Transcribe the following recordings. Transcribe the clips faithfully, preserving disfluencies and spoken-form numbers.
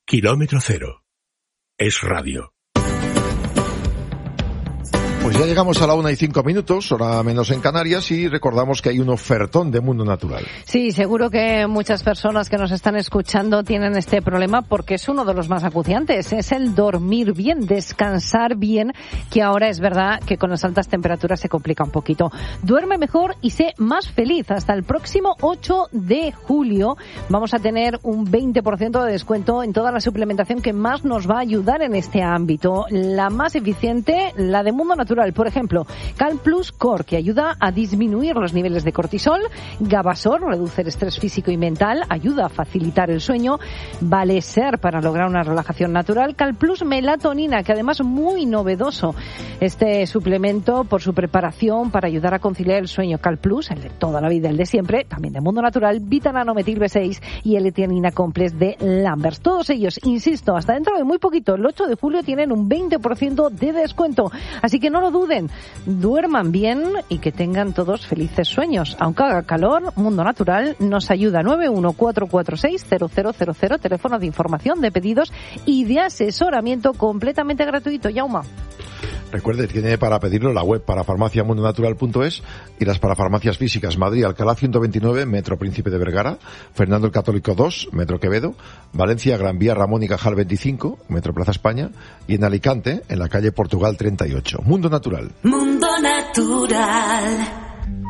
Kilómetro Cero. Es radio. Pues ya llegamos a la una y cinco minutos, hora menos en Canarias, y recordamos que hay un ofertón de Mundo Natural. Sí, seguro que muchas personas que nos están escuchando tienen este problema porque es uno de los más acuciantes. Es el dormir bien, descansar bien, que ahora es verdad que con las altas temperaturas se complica un poquito. Duerme mejor y sé más feliz. Hasta el próximo ocho de julio vamos a tener un veinte por ciento de descuento en toda la suplementación que más nos va a ayudar en este ámbito. La más eficiente, la de Mundo Natural. Por ejemplo, Cal Plus Core, que ayuda a disminuir los niveles de cortisol. Gabasor, reduce el estrés físico y mental, ayuda a facilitar el sueño. Vale Ser, para lograr una relajación natural. Cal Plus Melatonina, que además es muy novedoso este suplemento por su preparación para ayudar a conciliar el sueño. Cal Plus, el de toda la vida, el de siempre, también de Mundo Natural. Vitananometil B seis y L-tianina Complex de Lambert. Todos ellos, insisto, hasta dentro de muy poquito, el ocho de julio, tienen un veinte por ciento de descuento. Así que no lo duden, duerman bien y que tengan todos felices sueños. Aunque haga calor, Mundo Natural nos ayuda. Nueve uno cuatro cuatro seis cero cero cero cero, teléfono de información, de pedidos y de asesoramiento completamente gratuito. Yauma. Recuerde, tiene para pedirlo la web para farmacia mundo natural punto es y las para farmacias físicas Madrid, Alcalá ciento veintinueve, Metro Príncipe de Vergara, Fernando el Católico dos, Metro Quevedo, Valencia, Gran Vía, Ramón y Cajal veinticinco, Metro Plaza España, y en Alicante, en la calle Portugal treinta y ocho. Mundo Natural. Mundo Natural.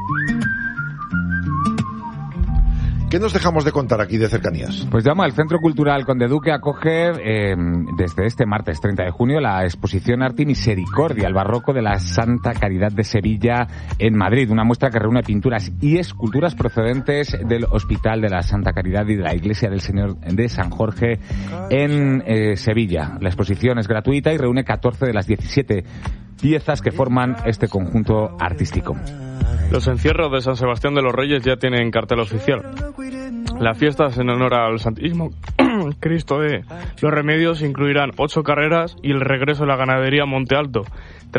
¿Qué nos dejamos de contar aquí de cercanías? Pues llama al Centro Cultural Conde Duque, acoge eh, desde este martes treinta de junio la exposición Arte y Misericordia, el barroco de la Santa Caridad de Sevilla en Madrid, una muestra que reúne pinturas y esculturas procedentes del Hospital de la Santa Caridad y de la Iglesia del Señor de San Jorge en eh, Sevilla. La exposición es gratuita y reúne catorce de las diecisiete piezas que forman este conjunto artístico. Los encierros de San Sebastián de los Reyes ya tienen cartel oficial. Las fiestas en honor al Santísimo Cristo de los Remedios incluirán ocho carreras y el regreso de la ganadería Monte Alto.